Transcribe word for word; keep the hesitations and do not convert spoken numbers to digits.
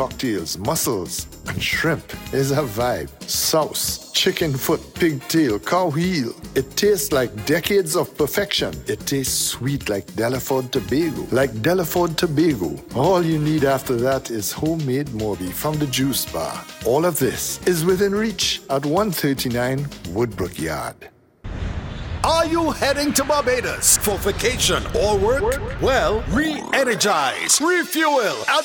cocktails, mussels, and shrimp is a vibe. Sauce, chicken foot, pigtail, cow heel. It tastes like decades of perfection. It tastes sweet like Delaford Tobago. Like Delaford Tobago. All you need after that is homemade Morby from the Juice Bar. All of this is within reach at one thirty-nine Woodbrook Yard. Are you heading to Barbados for vacation or work? Well, re-energize, refuel, and